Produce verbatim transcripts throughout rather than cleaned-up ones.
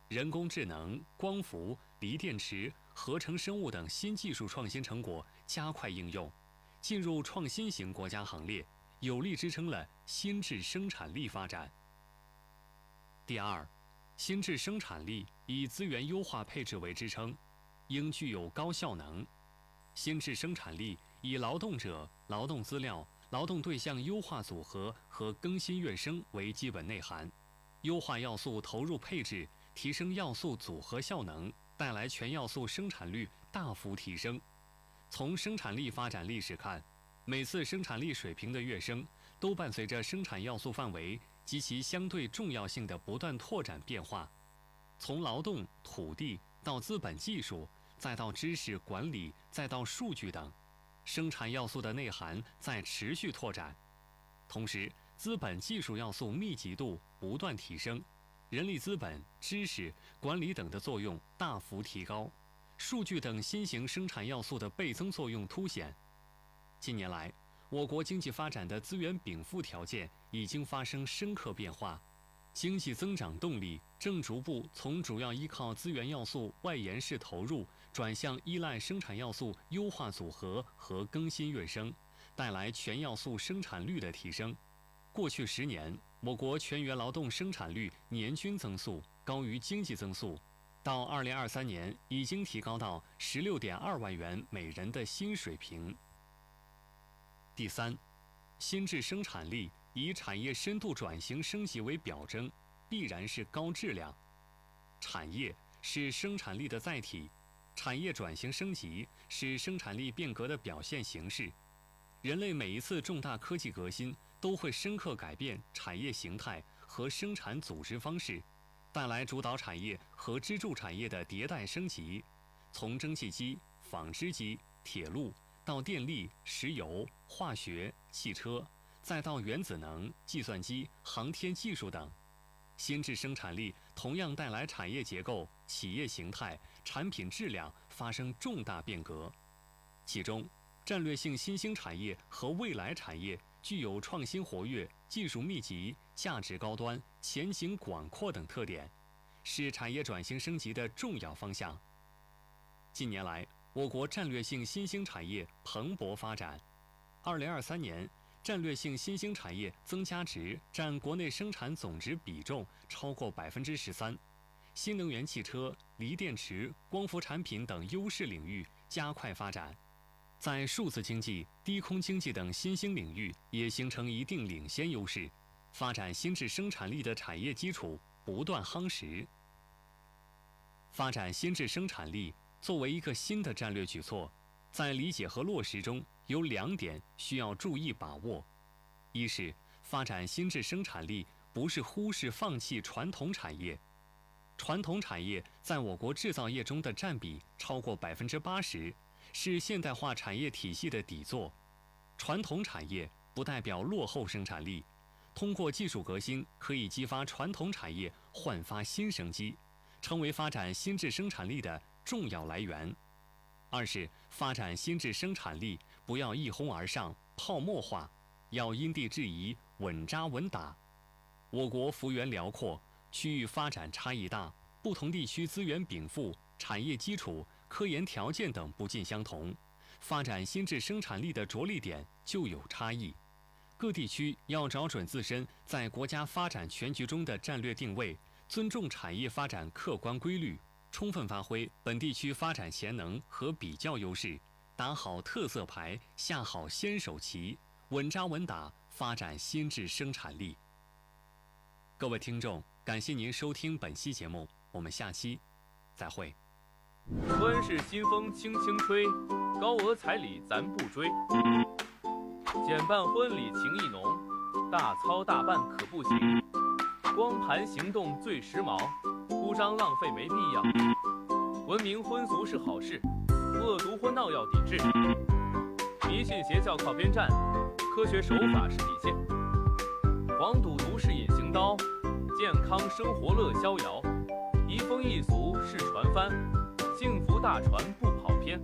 人工智能、光伏、锂电池、合成生物等新技术创新成果加快应用，进入创新型国家行列，有力支撑了新质生产力发展。第二，新质生产力以资源优化配置为支撑，应具有高效能。新质生产力以劳动者、劳动资料、劳动对象优化组合和更新跃升为基本内涵，优化要素投入配置，提升要素组合效能，带来全要素生产率大幅提升。从生产力发展历史看，每次生产力水平的跃升，都伴随着生产要素范围及其相对重要性的不断拓展变化。从劳动、土地到资本技术，再到知识管理，再到数据等，生产要素的内涵在持续拓展。同时，资本技术要素密集度不断提升，人力资本、知识管理等的作用大幅提高，数据等新型生产要素的倍增作用凸显。近年来，我国经济发展的资源禀赋条件已经发生深刻变化，经济增长动力正逐步从主要依靠资源要素外延式投入，转向依赖生产要素优化组合和更新跃升，带来全要素生产率的提升。过去十年，我国全员劳动生产率年均增速高于经济增速，到二零二三年已经提高到十六点二万元每人的新水平。第三，新质生产力以产业深度转型升级为表征，必然是高质量。产业是生产力的载体，产业转型升级是生产力变革的表现形式。人类每一次重大科技革新都会深刻改变产业形态和生产组织方式，带来主导产业和支柱产业的迭代升级。从蒸汽机、纺织机、铁路到电力、石油、化学、汽车，再到原子能、计算机、航天技术等，新质生产力同样带来产业结构、企业形态、产品质量发生重大变革。其中，战略性新兴产业和未来产业具有创新活跃、技术密集、价值高端、前景广阔等特点，是产业转型升级的重要方向。近年来，我国战略性新兴产业蓬勃发展。二零二三年，战略性新兴产业增加值占国内生产总值比重超过百分之十三，新能源汽车、锂电池、光伏产品等优势领域加快发展，在数字经济、低空经济等新兴领域也形成一定领先优势，发展新质生产力的产业基础不断夯实。发展新质生产力作为一个新的战略举措，在理解和落实中有两点需要注意把握：一是发展新质生产力不是忽视放弃传统产业，传统产业在我国制造业中的占比超过百分之八十，是现代化产业体系的底座。传统产业不代表落后生产力，通过技术革新可以激发传统产业焕发新生机，成为发展新质生产力的重要来源。二是发展新质生产力不要一哄而上、泡沫化，要因地制宜、稳扎稳打。我国幅员辽阔，区域发展差异大，不同地区资源禀赋、产业基础、科研条件等不尽相同，发展新质生产力的着力点就有差异。各地区要找准自身在国家发展全局中的战略定位，尊重产业发展客观规律，充分发挥本地区发展潜能和比较优势，打好特色牌，下好先手棋，稳扎稳打，发展新质生产力。各位听众，感谢您收听本期节目，我们下期再会。 端市新风轻轻吹，高额彩礼咱不追。简办婚礼情意浓，大操大办可不行。光盘行动最时髦，铺张浪费没必要。文明婚俗是好事，恶毒婚闹要抵制。迷信邪教靠边站，科学手法是底线。黄赌毒是隐形刀，健康生活乐逍遥。移风易俗是船帆，幸福大船不跑偏。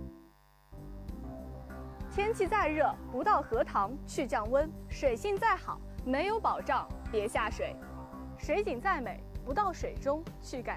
天气再热，不到荷塘去降温；水性再好，没有保障别下水；水景再美，不到水中去感